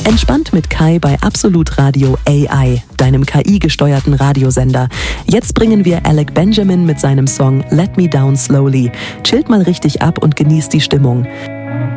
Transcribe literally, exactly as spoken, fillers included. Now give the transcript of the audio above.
Entspannt mit Kai bei Absolut Radio A I, deinem K I-gesteuerten Radiosender. Jetzt bringen wir Alec Benjamin mit seinem Song Let Me Down Slowly. Chillt mal richtig ab und genießt die Stimmung.